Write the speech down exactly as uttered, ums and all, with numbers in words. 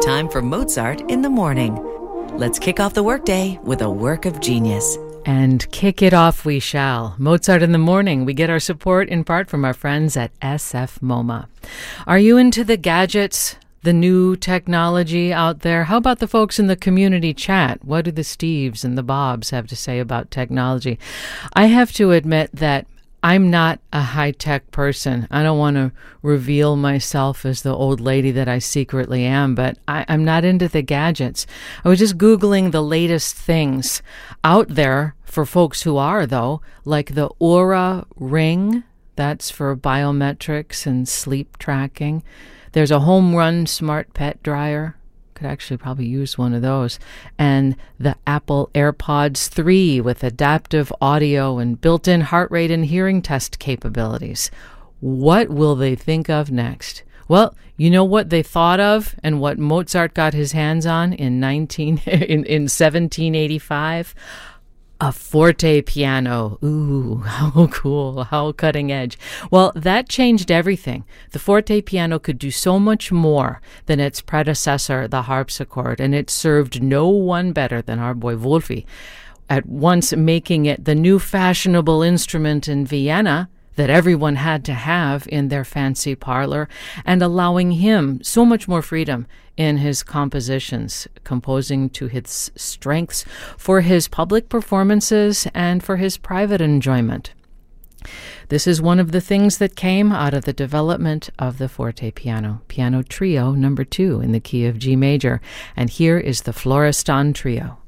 time for Mozart in the morning. Let's kick off the workday with a work of genius. And kick it off we shall. Mozart in the morning. We get our support in part from our friends at S F MoMA. Are you into the gadgets, the new technology out there? How about the folks in the community chat? What do the Steves and the Bobs have to say about technology? I have to admit that I'm not a high-tech person. I don't want to reveal myself as the old lady that I secretly am, but I, I'm not into the gadgets. I was just Googling the latest things out there for folks who are, though, like the Oura Ring. That's for biometrics and sleep tracking. There's a home run smart pet dryer. Could actually probably use one of those. And the Apple AirPods three with adaptive audio and built-in heart rate and hearing test capabilities. What will they think of next? Well, you know what they thought of and what Mozart got his hands on in nineteen in, in seventeen eighty-five? A forte piano. Ooh, how cool, how cutting edge. Well, that changed everything. The forte piano could do so much more than its predecessor, the harpsichord, and it served no one better than our boy Wolfi, at once making it the new fashionable instrument in Vienna that everyone had to have in their fancy parlor, and allowing him so much more freedom in his compositions, composing to his strengths for his public performances and for his private enjoyment. This is one of the things that came out of the development of the forte piano, Piano Trio number two in the key of G major, and here is the Florestan Trio.